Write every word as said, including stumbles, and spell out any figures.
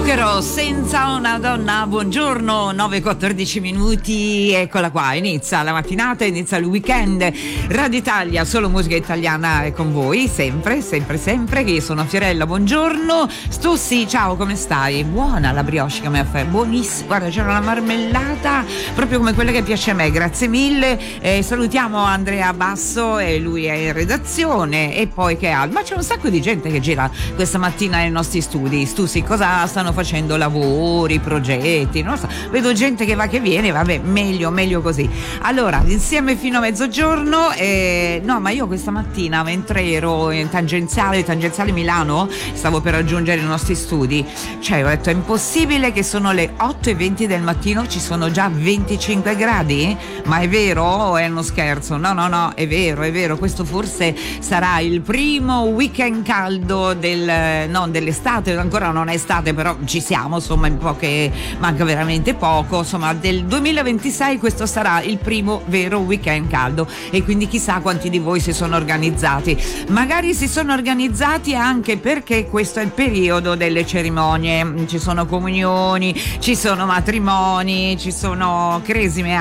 Zucchero senza una donna, buongiorno, nove e quattordici minuti, eccola qua, inizia la mattinata, inizia il weekend. Radio Italia, solo musica italiana è con voi, sempre, sempre, sempre, che io sono Fiorella, buongiorno. Stussi, ciao, come stai? Buona la brioche che mi ha fatto, buonissima, guarda c'era una marmellata, proprio come quella che piace a me, grazie mille. Eh, salutiamo Andrea Basso, e lui è in redazione, e poi che altro? Ma c'è un sacco di gente che gira questa mattina nei nostri studi. Stussi, cosa stanno facendo? Lavori, progetti, non lo so, vedo gente che va che viene, vabbè, meglio meglio così. Allora, insieme fino a mezzogiorno. eh, no ma io questa mattina, mentre ero in tangenziale tangenziale Milano, stavo per raggiungere i nostri studi, cioè ho detto è impossibile che sono le otto e venti del mattino, ci sono già venticinque gradi? Ma è vero o è uno scherzo? No no no, è vero, è vero, questo forse sarà il primo weekend caldo del non dell'estate, ancora non è estate, però ci siamo, insomma, in poche, manca veramente poco, insomma, del duemilaventisei. Questo sarà il primo vero weekend caldo, e quindi chissà quanti di voi si sono organizzati. Magari si sono organizzati anche perché questo è il periodo delle cerimonie, ci sono comunioni, ci sono matrimoni, ci sono cresime